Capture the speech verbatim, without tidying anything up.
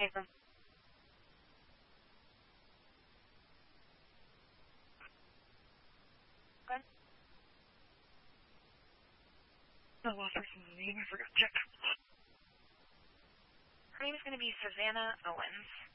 Nathan. Good. The last person's name, I forgot to check. Her name is going to be Savannah Owens.